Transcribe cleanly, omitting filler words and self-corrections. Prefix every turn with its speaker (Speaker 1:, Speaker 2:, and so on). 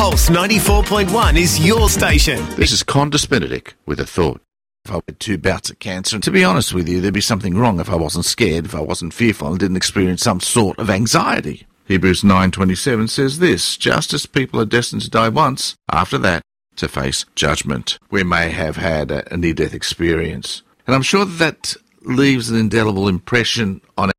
Speaker 1: Pulse 94.1 is your station.
Speaker 2: This is Condis Benedict with a thought. If I had 2 bouts of cancer, and to be honest with you, there'd be something wrong if I wasn't scared, if I wasn't fearful and didn't experience some sort of anxiety. Hebrews 9:27 says this, just as people are destined to die once, after that, to face judgment. We may have had a near-death experience. And I'm sure that leaves an indelible impression on